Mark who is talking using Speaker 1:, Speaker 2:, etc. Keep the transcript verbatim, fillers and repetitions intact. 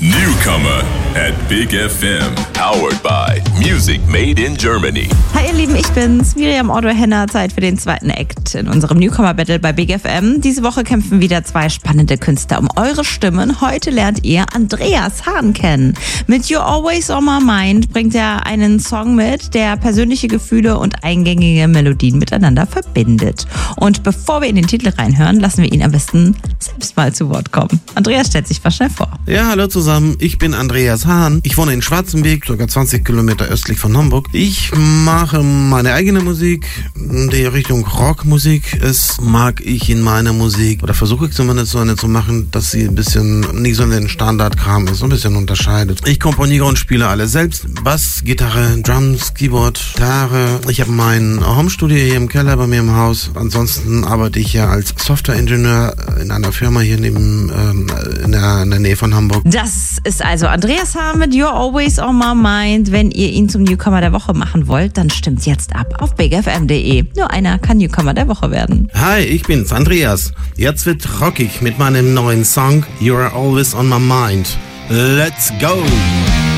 Speaker 1: Newcomer at Big F M. Powered by Music Made in Germany.
Speaker 2: Hi ihr Lieben, ich bin's, Miriam Otto-Henner. Zeit für den zweiten Act in unserem Newcomer-Battle bei Big F M. Diese Woche kämpfen wieder zwei spannende Künstler um eure Stimmen. Heute lernt ihr Andreas Hahn kennen. Mit You're Always on My Mind bringt er einen Song mit, der persönliche Gefühle und eingängige Melodien miteinander verbindet. Und bevor wir in den Titel reinhören, lassen wir ihn am besten selbst mal zu Wort kommen. Andreas stellt sich mal schnell vor.
Speaker 3: Ja, hallo zusammen, ich bin Andreas Hahn. Ich wohne in Schwarzenberg, sogar zwanzig Kilometer östlich von Hamburg. Ich mache meine eigene Musik, die Richtung Rockmusik ist, mag ich in meiner Musik, oder versuche ich zumindest so eine zu machen, dass sie ein bisschen nicht so in den Standardkram ist, so ein bisschen unterscheidet. Ich komponiere und spiele alles selbst. Bass, Gitarre, Drums, Keyboard, Gitarre. Ich habe mein Homestudio hier im Keller bei mir im Haus. Ansonsten arbeite ich ja als Softwareingenieur in einer Firma hier neben, ähm, in, der, in der Nähe von Hamburg.
Speaker 2: Das ist also Andreas Hahn mit You're Always on My Mind. Wenn ihr ihn zum Newcomer der Woche machen wollt, dann stimmt's jetzt ab auf big f m punkt d e. Nur einer kann Newcomer der Woche werden.
Speaker 3: Hi, ich bin's, Andreas. Jetzt wird rockig mit meinem neuen Song You're Always on My Mind. Let's go!